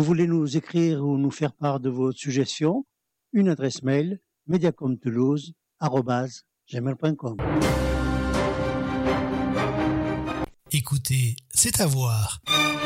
Vous voulez nous écrire ou nous faire part de vos suggestions? Une adresse mail mediacomtoulouse@gmail.com. Écoutez, c'est à voir.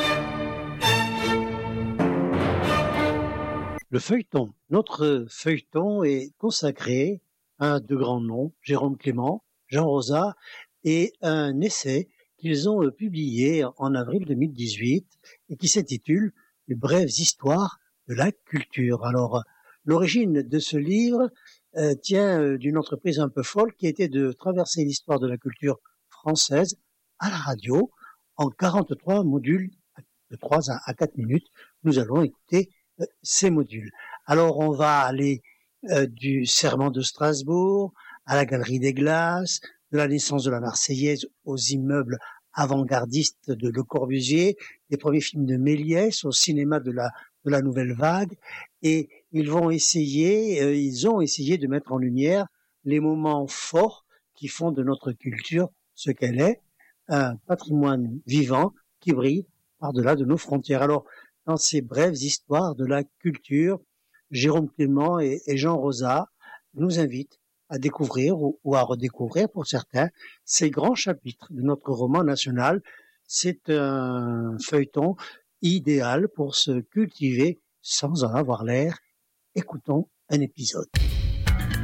Le feuilleton. Notre feuilleton est consacré à de grands noms, Jérôme Clément, Jean Rosa, et un essai qu'ils ont publié en avril 2018 et qui s'intitule « Les brèves histoires de la culture ». Alors, l'origine de ce livre tient d'une entreprise un peu folle qui était de traverser l'histoire de la culture française à la radio en 43 modules de 3 à 4 minutes. Nous allons écouter ces modules. Alors, on va aller du Serment de Strasbourg à la Galerie des Glaces, de la naissance de la Marseillaise aux immeubles avant-gardistes de Le Corbusier, des premiers films de Méliès au cinéma de la Nouvelle Vague, et ils ont essayé de mettre en lumière les moments forts qui font de notre culture ce qu'elle est, un patrimoine vivant qui brille par-delà de nos frontières. Alors, dans ces brèves histoires de la culture, Jérôme Clément et Jean Rosa nous invitent à découvrir ou à redécouvrir pour certains ces grands chapitres de notre roman national. C'est un feuilleton idéal pour se cultiver sans en avoir l'air. Écoutons un épisode.